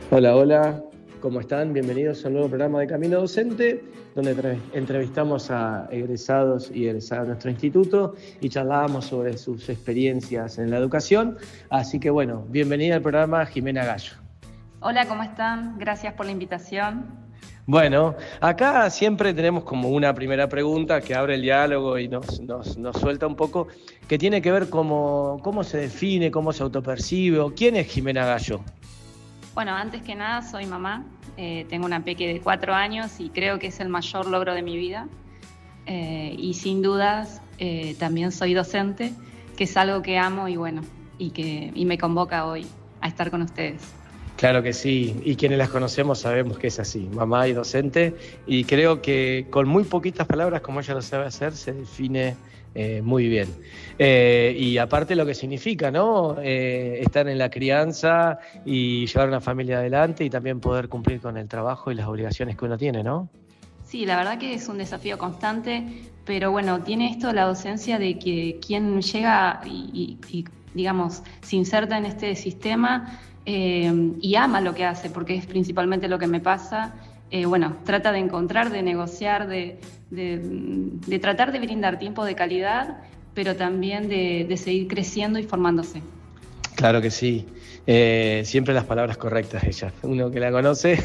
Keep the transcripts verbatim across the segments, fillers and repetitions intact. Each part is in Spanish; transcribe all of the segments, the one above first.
Hola, hola, ¿cómo están? Bienvenidos a un nuevo programa de Camino Docente, donde tre- entrevistamos a egresados y egresadas de nuestro instituto y charlábamos sobre sus experiencias en la educación. Así que bueno, bienvenida al programa Jimena Gallo. Hola, ¿cómo están? Gracias por la invitación. Bueno, acá siempre tenemos como una primera pregunta que abre el diálogo y nos, nos, nos suelta un poco, que tiene que ver cómo, cómo se define, cómo se autopercibe o quién es Jimena Gallo. Bueno, antes que nada soy mamá, eh, tengo una peque de cuatro años y creo que es el mayor logro de mi vida. Eh, y sin dudas eh, también soy docente, que es algo que amo y bueno, y que y me convoca hoy a estar con ustedes. Claro que sí, y quienes las conocemos sabemos que es así, mamá y docente, y creo que con muy poquitas palabras, como ella lo sabe hacer, se define eh, muy bien. Eh, y aparte lo que significa, ¿no? Eh, estar en la crianza y llevar una familia adelante y también poder cumplir con el trabajo y las obligaciones que uno tiene, ¿no? Sí, la verdad que es un desafío constante, pero bueno, tiene esto la docencia de que quien llega y, y, y digamos, se inserta en este sistema eh, y ama lo que hace, porque es principalmente lo que me pasa, eh, bueno, trata de encontrar, de negociar, de, de, de tratar de brindar tiempo de calidad, pero también de, de seguir creciendo y formándose. Claro que sí. Eh, siempre las palabras correctas ella. Uno que la conoce,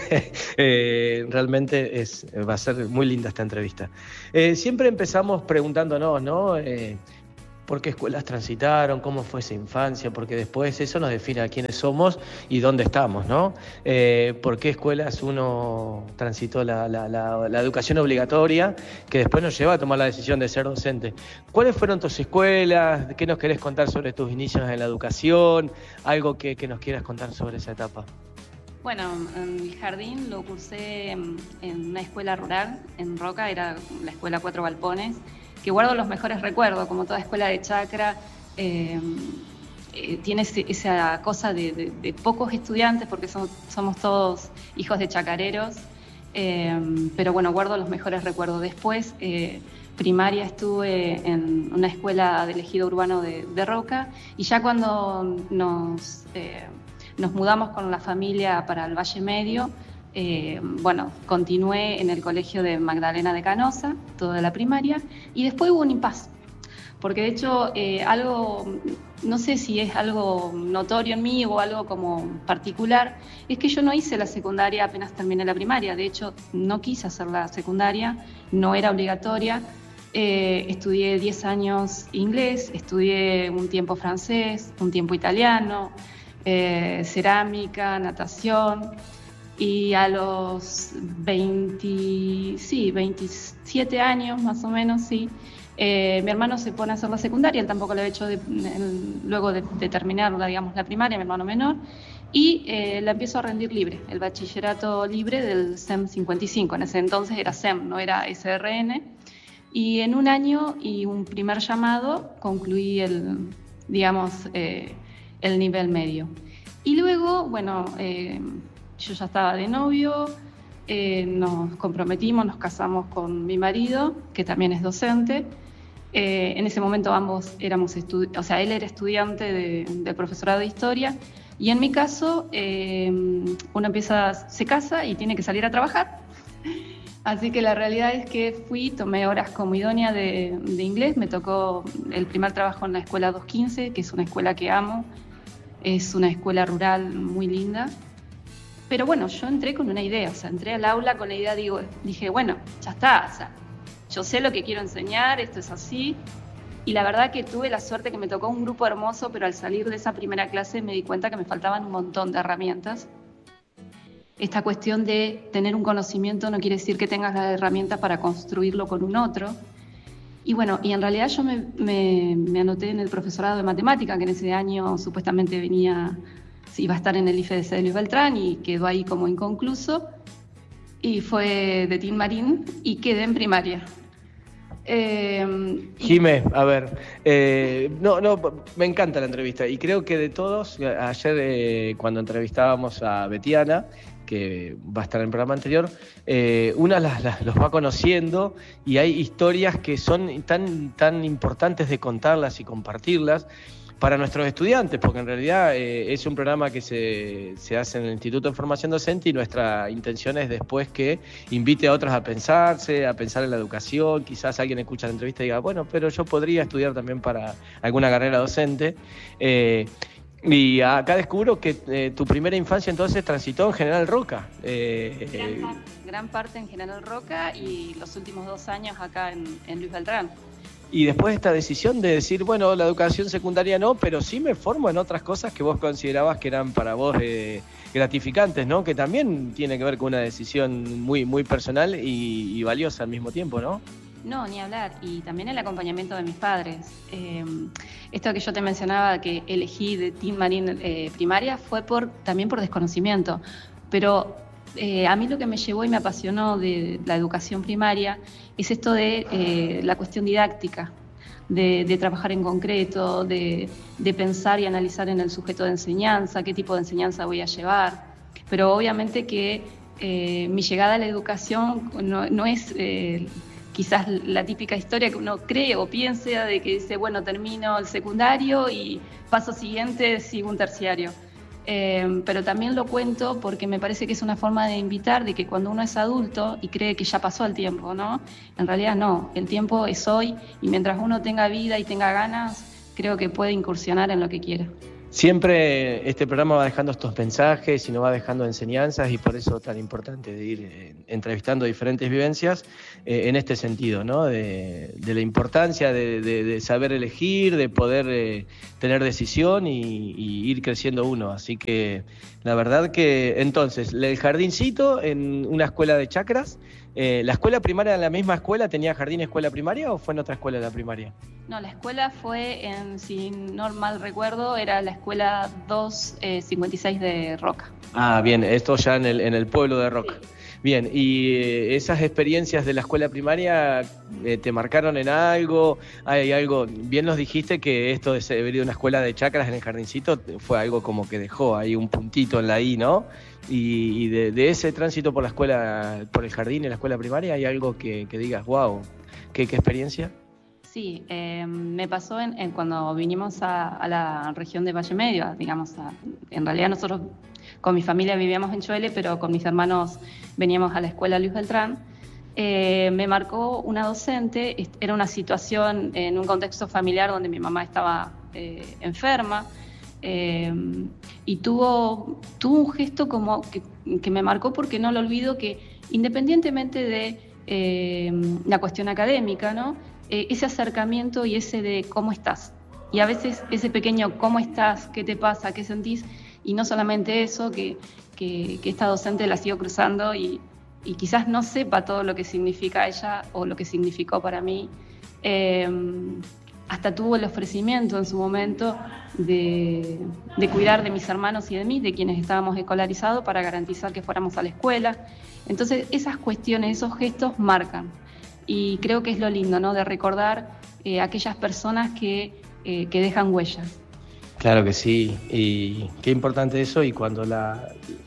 eh, realmente es, va a ser muy linda esta entrevista. Eh, siempre empezamos preguntándonos, ¿no? Eh, ¿Por qué escuelas transitaron? ¿Cómo fue esa infancia? Porque después eso nos define a quiénes somos y dónde estamos, ¿no? Eh, ¿Por qué escuelas uno transitó la, la, la, la educación obligatoria que después nos lleva a tomar la decisión de ser docente? ¿Cuáles fueron tus escuelas? ¿Qué nos querés contar sobre tus inicios en la educación? Algo que, que nos quieras contar sobre esa etapa. Bueno, el jardín lo cursé en una escuela rural en Roca, era la escuela Cuatro Galpones, que guardo los mejores recuerdos, como toda escuela de chacra, eh, eh, tiene ese, esa cosa de, de, de pocos estudiantes, porque somos, somos todos hijos de chacareros, eh, pero bueno, guardo los mejores recuerdos. Después, eh, primaria estuve en una escuela del ejido urbano de, de Roca, y ya cuando nos, eh, nos mudamos con la familia para el Valle Medio, Eh, bueno, continué en el colegio de Magdalena de Canosa, toda la primaria, y después hubo un impasse, porque de hecho eh, algo, no sé si es algo notorio en mí o algo como particular, es que yo no hice la secundaria apenas terminé la primaria. De hecho no quise hacer la secundaria, no era obligatoria. Eh, estudié diez años inglés, estudié un tiempo francés, un tiempo italiano, eh, cerámica, natación. Y a los veinte, sí, veintisiete años más o menos, sí, eh, mi hermano se pone a hacer la secundaria, él tampoco lo había hecho de, el, luego de, de terminar, digamos, la primaria, mi hermano menor, y eh, la empiezo a rendir libre, el bachillerato libre del S E M cincuenta y cinco, en ese entonces era S E M, no era S R N, y en un año y un primer llamado concluí el, digamos, eh, el nivel medio. Y luego, bueno, eh, yo ya estaba de novio, eh, nos comprometimos, nos casamos con mi marido, que también es docente. Eh, en ese momento ambos éramos estudiantes, o sea, él era estudiante de, de profesorado de historia, y en mi caso, eh, uno empieza, se casa y tiene que salir a trabajar. Así que la realidad es que fui, tomé horas como idónea de, de inglés, me tocó el primer trabajo en la escuela doscientos quince, que es una escuela que amo, es una escuela rural muy linda. Pero bueno, yo entré con una idea, o sea, entré al aula con la idea, digo, dije, bueno, ya está, o sea, yo sé lo que quiero enseñar, esto es así, y la verdad que tuve la suerte que me tocó un grupo hermoso, pero al salir de esa primera clase me di cuenta que me faltaban un montón de herramientas. Esta cuestión de tener un conocimiento no quiere decir que tengas las herramientas para construirlo con un otro. Y bueno, y en realidad yo me, me, me anoté en el profesorado de matemática, que en ese año supuestamente venía... iba a estar en el I F E de Celio Beltrán y quedó ahí como inconcluso, y fue de Tin Marín y quedé en primaria. Eh, Jimé, a ver, eh, no, no, me encanta la entrevista y creo que de todos, ayer eh, cuando entrevistábamos a Betiana, que va a estar en el programa anterior, eh, una las, las, los va conociendo y hay historias que son tan, tan importantes de contarlas y compartirlas. para nuestros estudiantes, porque en realidad eh, es un programa que se, se hace en el Instituto de Formación Docente y nuestra intención es después que invite a otros a pensarse, a pensar en la educación. Quizás alguien escucha la entrevista y diga, bueno, pero yo podría estudiar también para alguna carrera docente. Eh, y acá descubro que eh, tu primera infancia entonces transitó en General Roca. Eh, gran, parte, gran parte en General Roca y los últimos dos años acá en, en Luis Beltrán. Y después esta decisión de decir, bueno, la educación secundaria no, pero sí me formo en otras cosas que vos considerabas que eran para vos eh, gratificantes, ¿no? Que también tiene que ver con una decisión muy, muy personal y, y valiosa al mismo tiempo, ¿no? No, ni hablar. Y también el acompañamiento de mis padres. Eh, esto que yo te mencionaba, que elegí de Tin Marín eh, primaria, fue por también por desconocimiento. Pero eh, a mí lo que me llevó y me apasionó de la educación primaria es esto de eh, la cuestión didáctica, de, de trabajar en concreto, de, de pensar y analizar en el sujeto de enseñanza, qué tipo de enseñanza voy a llevar. Pero obviamente que eh, mi llegada a la educación no, no es... Eh, quizás la típica historia que uno cree o piensa de que dice, bueno, termino el secundario y paso siguiente, sigo un terciario. Eh, pero también lo cuento porque me parece que es una forma de invitar de que cuando uno es adulto y cree que ya pasó el tiempo, ¿no? En realidad no, el tiempo es hoy y mientras uno tenga vida y tenga ganas, creo que puede incursionar en lo que quiera. Siempre este programa va dejando estos mensajes y nos va dejando enseñanzas y por eso tan importante de ir eh, entrevistando diferentes vivencias eh, en este sentido, ¿no? De, de la importancia de, de, de saber elegir, de poder eh, tener decisión y, y ir creciendo uno. Así que la verdad que entonces, el jardincito en una escuela de chacras, eh, ¿la escuela primaria en la misma escuela tenía jardín y escuela primaria o fue en otra escuela de la primaria? No, la escuela fue, en, si no mal recuerdo, era la escuela doscientos cincuenta y seis de Roca. Ah, bien, esto ya en el, en el pueblo de Roca. Sí. Bien, ¿y eh, esas experiencias de la escuela primaria eh, te marcaron en algo? ¿Hay algo? Bien nos dijiste que esto de haber ido a una escuela de chacras en el jardincito fue algo como que dejó ahí un puntito en la I, ¿no? Y, y de, de ese tránsito por la escuela, por el jardín en la escuela primaria, ¿hay algo que, que digas, wow, qué, qué experiencia? Sí, eh, me pasó en, en cuando vinimos a, a la región de Valle Medio, digamos, a, en realidad nosotros con mi familia vivíamos en Chuele, pero con mis hermanos veníamos a la escuela Luis Beltrán. Eh, me marcó una docente, era una situación en un contexto familiar donde mi mamá estaba eh, enferma eh, y tuvo, tuvo un gesto como que, que me marcó porque no lo olvido, que independientemente de eh, la cuestión académica, ¿no? Eh, ese acercamiento y ese de cómo estás. Y a veces ese pequeño cómo estás, qué te pasa, qué sentís, y no solamente eso, que, que, que esta docente la sigo cruzando y, y quizás no sepa todo lo que significa ella o lo que significó para mí. Eh, hasta tuvo el ofrecimiento en su momento de, de cuidar de mis hermanos y de mí, de quienes estábamos escolarizados, para garantizar que fuéramos a la escuela. Entonces esas cuestiones, esos gestos marcan. Y creo que es lo lindo, ¿no? De recordar eh, aquellas personas que, eh, que dejan huellas. Claro que sí, y qué importante eso, y cuando la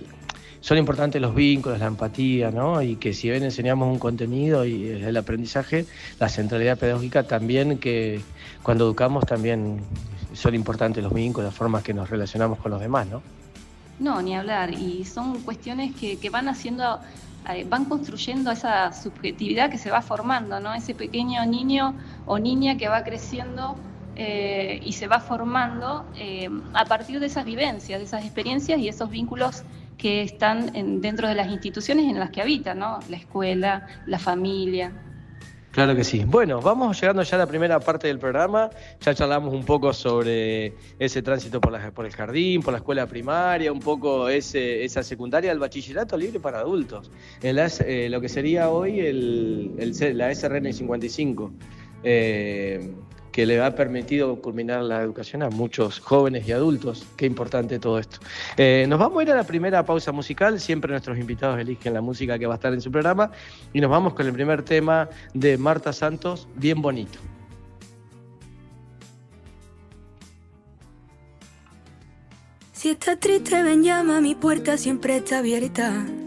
son importantes los vínculos, la empatía, ¿no? Y que si bien enseñamos un contenido y el aprendizaje, la centralidad pedagógica también, que cuando educamos también son importantes los vínculos, las formas que nos relacionamos con los demás, ¿no? No, ni hablar, y son cuestiones que, que van haciendo... van construyendo esa subjetividad que se va formando, ¿no? Ese pequeño niño o niña que va creciendo eh, y se va formando eh, a partir de esas vivencias, de esas experiencias y esos vínculos que están en, dentro de las instituciones en las que habitan, ¿no? La escuela, la familia. Claro que sí. Bueno, vamos llegando ya a la primera parte del programa. Ya charlamos un poco sobre ese tránsito por, la, por el jardín, por la escuela primaria, un poco ese, esa secundaria, el bachillerato libre para adultos. En la, eh, lo que sería hoy el, el, la S R N cincuenta y cinco, eh, que le ha permitido culminar la educación a muchos jóvenes y adultos. Qué importante todo esto. Eh, nos vamos a ir a la primera pausa musical. Siempre nuestros invitados eligen la música que va a estar en su programa. Y nos vamos con el primer tema de Marta Santos, Bien Bonito. Si estás triste, ven, llama, mi puerta siempre está abierta.